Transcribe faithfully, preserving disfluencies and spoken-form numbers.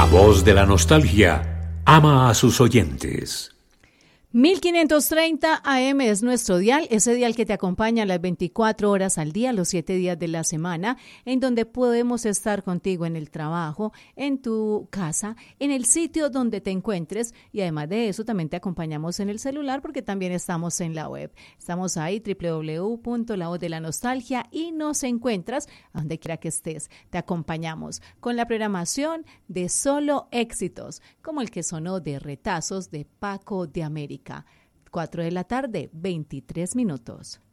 voz de la nostalgia ama a sus oyentes. mil quinientos treinta A M es nuestro dial, ese dial que te acompaña las veinticuatro horas al día, los siete días de la semana, en donde podemos estar contigo en el trabajo, en tu casa, en el sitio donde te encuentres, y además de eso también te acompañamos en el celular porque también estamos en la web. Estamos ahí, doble u doble u doble u punto la voz de la nostalgia, y nos encuentras donde quiera que estés. Te acompañamos con la programación de solo éxitos, como el que sonó de Retazos de Paco de América. cuatro de la tarde, veintitrés minutos.